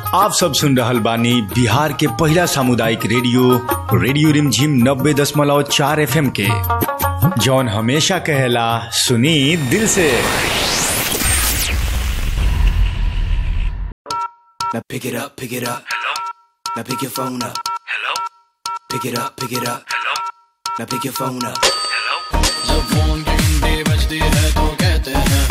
आप सब सुन रहल बानी बिहार के पहला सामुदायिक रेडियो रिमझिम 90.4 FM के, जौन हमेशा कहेला सुनी दिल से। Now pick it up. Hello. Now pick your phone up. Hello. Pick it up. Hello. Now pick your phone up. Hello. जब फोन की घंटी बजती है तो कहते हैं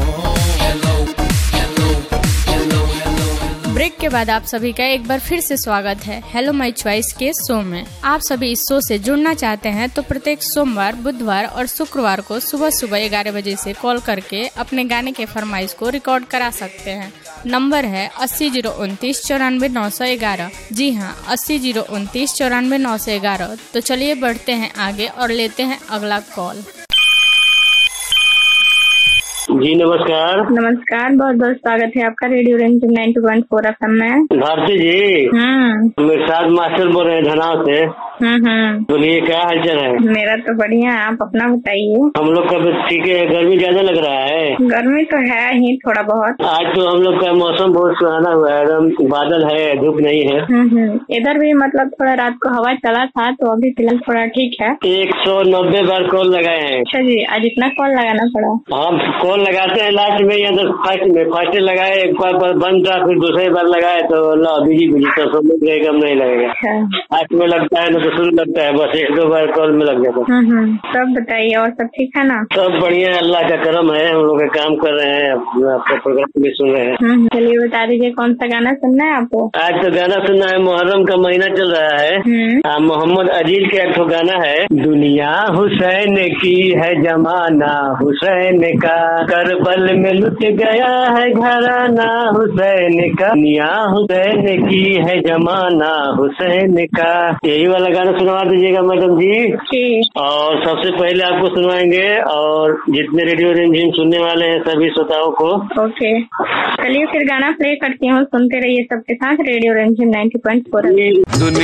हेलो। ब्रेक के बाद आप सभी का एक बार फिर से स्वागत है हेलो माय चॉइस के शो में। आप सभी इस शो से जुड़ना चाहते हैं तो प्रत्येक सोमवार, बुधवार और शुक्रवार को सुबह 11 बजे से कॉल करके अपने गाने के फरमाइश को रिकॉर्ड करा सकते हैं। नंबर है 80 029 94 911। जी हाँ, 80 029 94 911। तो चलिए बढ़ते हैं आगे और लेते हैं अगला कॉल। जी नमस्कार। बहुत बहुत स्वागत है आपका रेडियो रिमझिम 90.4 FM में। भारती जी, मिर्शाद मास्टर बोल रहे हैं धनाव से। बोलिए, क्या हालचाल है? मेरा तो बढ़िया है, आप अपना बताइए। हम लोग का ठीक है। गर्मी ज्यादा लग रहा है? गर्मी तो है ही थोड़ा बहुत। आज तो हम लोग का मौसम बहुत सुहाना हुआ है, एकदम बादल है, धूप नहीं है। इधर भी मतलब थोड़ा रात को हवा चला था, तो अभी फिलहाल थोड़ा ठीक है। 190 बार कॉल लगाए हैं। अच्छा जी, आज इतना कॉल लगाना पड़ा? हम कॉल लगाते हैं लास्ट में या तो फर्स्ट लगाए, एक बार बंद था, फिर दूसरी बार लगाए तो बिजी तो सब कम नहीं लगेगा। लास्ट में लगता है तो शुरू लगता है, बस 1-2 बार कॉल में लग जाता है। सब बताइए, और सब ठीक है ना? सब बढ़िया है, अल्लाह का करम है। हम लोग काम कर रहे हैं, आपका प्रोग्राम भी सुन रहे हैं। चलिए बता दीजिए कौन सा गाना सुनना है आपको? आज तो गाना सुनना है, मुहर्रम का महीना चल रहा है। मोहम्मद अजीज के एक गाना है, दुनिया हुसैन की है जमाना हुसैन का, करबल में लुट गया है घराना हुसैन का, दुनिया हुसैन की है जमाना हुसैन का। यही वाला गाना सुनवा दीजिएगा मैडम जी। और सबसे पहले आपको सुनवाएंगे और जितने रेडियो रिमझिम सुनने वाले हैं सभी श्रोताओं को। ओके, चलिए फिर गाना प्ले करती हूँ, सुनते रहिए सबके साथ रेडियो रिमझिम 90.4।